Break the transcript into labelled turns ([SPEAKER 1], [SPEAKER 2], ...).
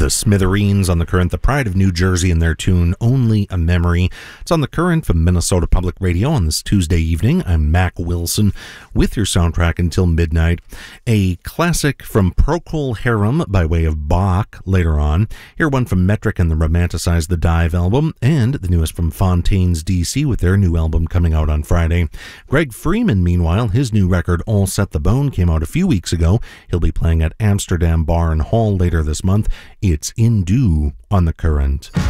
[SPEAKER 1] The Smithereens on the Current, the Pride of New Jersey, and their tune Only a Memory. It's on the Current from Minnesota Public Radio on this Tuesday evening. I'm Mac Wilson with your soundtrack until midnight. A classic from Procol Harum by way of Bach later on. Here one from Metric and the Romanticize the Dive album, and the newest from Fontaines DC with their new album coming out on Friday. Greg Freeman, meanwhile, his new record All Set the Bone came out a few weeks ago. He'll be playing at Amsterdam Bar and Hall later this month. It's In Due on the Current.